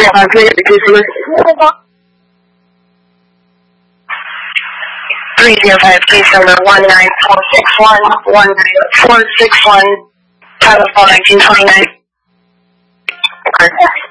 305, can I get the case number? 305, case number 19461, 19461, title 1929.